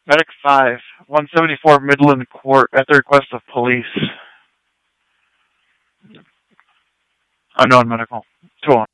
Medic 5, 174 Midland Court, at the request of police. Unknown medical. 201.